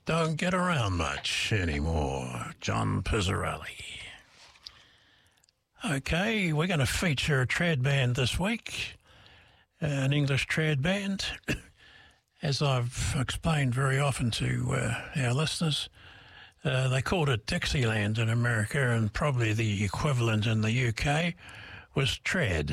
don't get around much anymore. John Pizzarelli. Okay, we're going to feature a trad band this week, an English trad band. As I've explained very often to our listeners, they called it Dixieland in America, and probably the equivalent in the UK was trad.